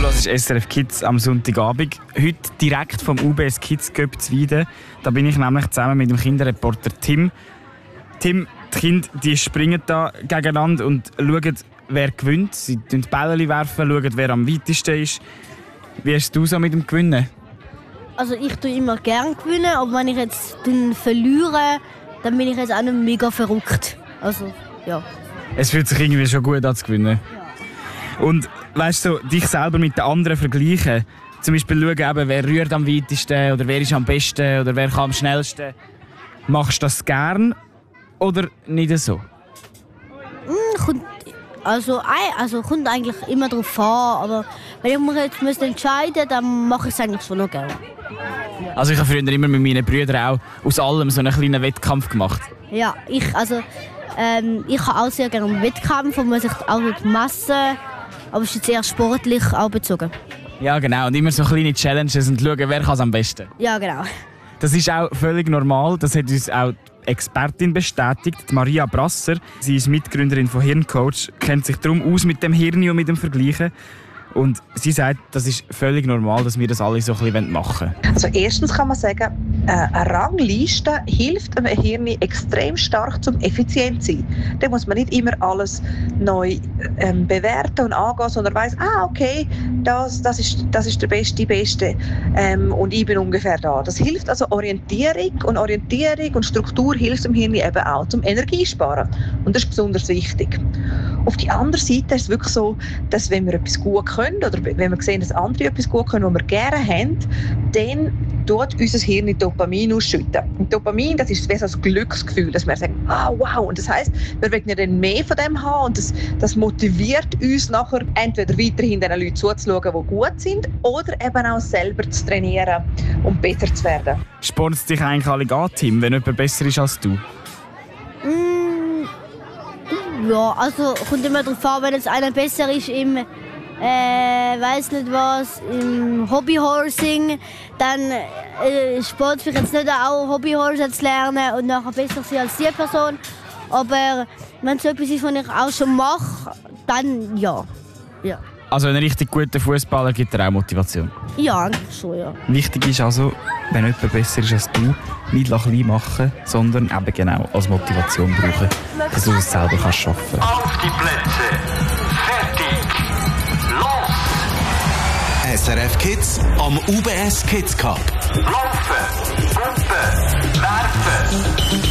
Das ist SRF Kids am Sonntagabend. Heute direkt vom UBS Kids Cup zu Weiden. Da bin ich nämlich zusammen mit dem Kinderreporter Tim. Tim, die Kinder die springen da gegeneinander und schauen, wer gewinnt. Sie werfen die Bälle, schauen, wer am weitesten ist. Wie hast du so mit dem Gewinnen? Also ich tue immer gerne gewinnen, aber wenn ich jetzt verliere, dann bin ich jetzt auch nicht mega verrückt. Also, ja. Es fühlt sich irgendwie schon gut an zu gewinnen. Ja. Und weißt du, dich selber mit den anderen vergleichen, zum Beispiel schauen, eben, wer rührt am weitesten oder wer ist am besten oder wer kann am schnellsten. Machst du das gern oder nicht so? Kommt eigentlich immer darauf an, aber wenn ich mich jetzt entscheiden müsste, dann mache ich es eigentlich schon noch gerne. Also ich habe früher immer mit meinen Brüdern auch aus allem so einen kleinen Wettkampf gemacht. Ja, ich habe auch sehr gerne einen Wettkampf, wo man sich auch messen, aber es ist jetzt eher sportlich auch bezogen. Ja genau, und immer so kleine Challenges und schauen, wer kann es am besten. Ja, genau. Das ist auch völlig normal, das hat uns auch die Expertin bestätigt, Maria Brasser. Sie ist Mitgründerin von Hirncoach, kennt sich darum aus mit dem Hirn und mit dem Vergleichen. Und sie sagt, das ist völlig normal, dass wir das alle so ein bisschen machen wollen. Also erstens kann man sagen, eine Rangliste hilft einem Hirn extrem stark zum effizient zu sein. Da muss man nicht immer alles neu bewerten und angehen, sondern weiss, okay, das ist der Beste, die Beste und ich bin ungefähr da. Das hilft also Orientierung und Struktur hilft dem Hirn eben auch zum Energiesparen. Und das ist besonders wichtig. Auf die andere Seite ist es wirklich so, dass wenn wir etwas gut können oder wenn wir sehen, dass andere etwas gut können, was wir gerne haben, dann tut unser Hirn Dopamin ausschütten. Und Dopamin, das ist wie so ein Glücksgefühl, dass wir sagen, wow. Und das heisst, wir wollen ja dann mehr von dem haben und das motiviert uns nachher, entweder weiterhin den Leuten zuzuschauen, die gut sind, oder eben auch selber zu trainieren, um besser zu werden. Spornt es dich eigentlich alle an, Tim, wenn jemand besser ist als du? Ja, also kommt immer darauf an, wenn jetzt einer besser ist im Hobbyhorsing, dann Sport für jetzt nicht auch Hobbyhorsen zu lernen und nachher besser sein als die Person. Aber wenn es etwas ist, was ich auch schon mache, dann ja. Also ein richtig guter Fußballer gibt dir auch Motivation? Ja, eigentlich schon, ja. Wichtig ist also, wenn jemand besser ist als du, nicht klein machen, sondern eben genau als Motivation brauchen, dass du es selber schaffen kannst. Auf die Plätze, fertig, los! SRF Kids am UBS Kids Cup. Laufen, Puppen, werfen.